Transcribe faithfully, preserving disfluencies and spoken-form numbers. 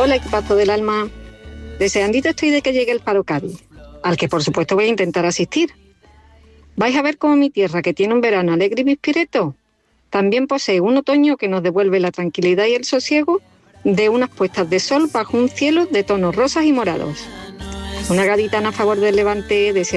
Hola, equipazo del alma. Deseandito estoy de que llegue el Paro Cádiz, al que por supuesto voy a intentar asistir. Vais a ver cómo mi tierra, que tiene un verano alegre y pispireto, también posee un otoño que nos devuelve la tranquilidad y el sosiego de unas puestas de sol bajo un cielo de tonos rosas y morados. Una gaditana a favor del Levante,